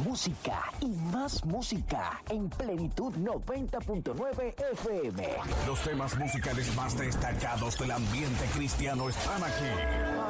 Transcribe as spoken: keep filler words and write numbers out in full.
música y más música en Plenitud noventa punto nueve F M. Los temas musicales más destacados del ambiente cristiano están aquí.